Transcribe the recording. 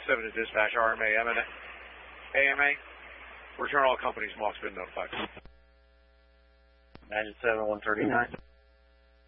7 to dispatch, RMA, AMA. Return all companies, Mark's been notified. Imagine 7139.